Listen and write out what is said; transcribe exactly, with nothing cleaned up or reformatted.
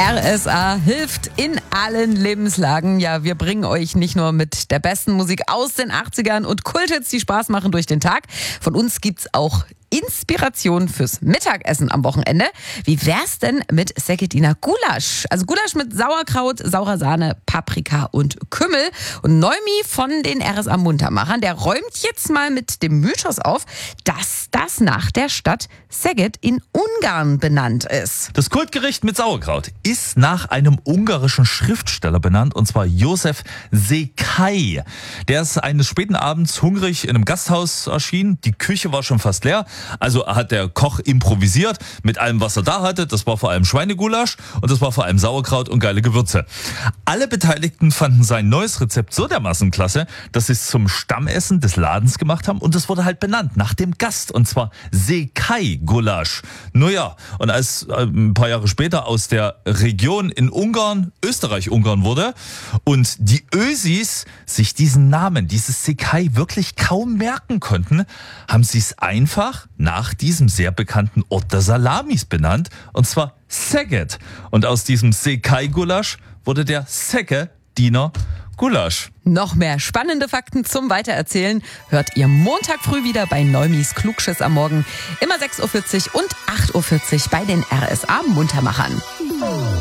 R S A hilft in allen Lebenslagen. Ja, wir bringen euch nicht nur mit der besten Musik aus den achtzigern und Kulthits, die Spaß machen durch den Tag. Von uns gibt's auch Inspiration fürs Mittagessen am Wochenende. Wie wär's denn mit Segediner Gulasch? Also Gulasch mit Sauerkraut, saurer Sahne, Paprika und Kümmel. Und Noemi von den R S A Muntermachern, der räumt jetzt mal mit dem Mythos auf, dass das nach der Stadt Szeged in Ungarn benannt ist. Das Kultgericht mit Sauerkraut ist nach einem ungarischen Schriftsteller benannt, und zwar Josef Székely. Der ist eines späten Abends hungrig in einem Gasthaus erschienen. Die Küche war schon fast leer. Also hat der Koch improvisiert mit allem, was er da hatte. Das war vor allem Schweinegulasch und das war vor allem Sauerkraut und geile Gewürze. Alle Beteiligten fanden sein neues Rezept so dermaßen klasse, dass sie es zum Stammessen des Ladens gemacht haben, und das wurde halt benannt nach dem Gast, und zwar Székely-Gulasch. Naja, und als äh, ein paar Jahre später aus der Region in Ungarn Österreich-Ungarn wurde und die Ösis sich diesen Namen, dieses Székely, wirklich kaum merken konnten, haben sie es einfach nach diesem sehr bekannten Ort der Salamis benannt, und zwar Szeged. Und aus diesem Székely-Gulasch wurde der Szegediner Gulasch. Noch mehr spannende Fakten zum Weitererzählen hört ihr Montag früh wieder bei Neumis Klugschiss am Morgen. Immer sechs Uhr vierzig und acht Uhr vierzig bei den R S A Muntermachern.